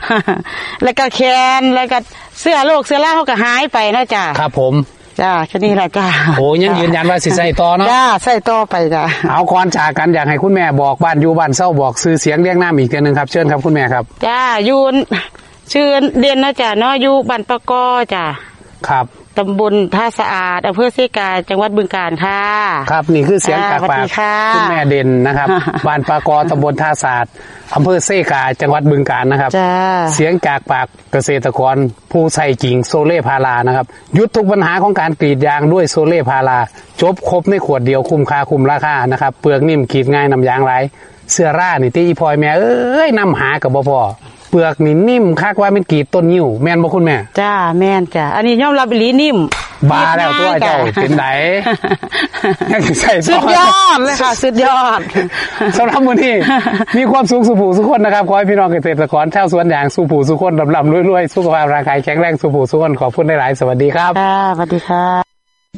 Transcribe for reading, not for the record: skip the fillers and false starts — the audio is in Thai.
แล้วก็แขนแล้วก็เสื้อโรคเสื้อล่าเขาก็หายไปนะจ้ะครับผมจ้าแค่นี้แหละจ้าโอ้ยังยืนยันว่าสิใส่ต่อเนาะจ้าใส่ต่อไปจ้าเอาก่อนจากกันอยากให้คุณแม่บอกบ้านอยู่บ้านเศร้าบอกซื้อเสียงเรียกน้ำอีกทีนึงครับเชิญครับคุณแม่ครับจ้ายูนชื่อเด่นนะจ้าเนาะอยู่บ้านปะกอจ้าครับตำบลท่าสะอาดอำเภอเซกาจังหวัดบึงกาฬค่ะครับนี่คือเสียงจากปากคุณแม่เด่นนะครับบ้านปากอตำบลท่าสะอาดอำเภอเซกาจังหวัดบึงกาฬนะครับเสียงจากปากเกษตรกรผู้ใส่จริงโซเล่พารานะครับยุดทุกปัญหาของการกรีดยางด้วยโซเล่พาราจบครบในขวดเดียวคุ้มค่าคุ้มราคานะครับเปลือกนิ่มกรีดง่ายน้ำยางไหลเสื้อร่านี่ที่อีพลอยแม่เอ้ยนำหากับบ่พอเปลือกนี่นิ่มคักว่าเป็นกรีดต้นยิ้วแม่นบ่คุณแม่จ้าแม่นจ้าอันนี้ยอมรับอีหลีนิ่มบาแล้วตัวเจ้าเป็นไหนสุดยอดเลยค่ะสุดยอดสำหรับมื้อนี้มีความสุขสุขสุขคนนะครับขอให้พี่น้องเกษตรกรชาวสวนยางสุขสุขคนลำๆรวยๆสุขภาพร่างกายแข็งแรงสุขสุขคนขอบคุณหลายๆสวัสดีครับสวัสดีค่ะ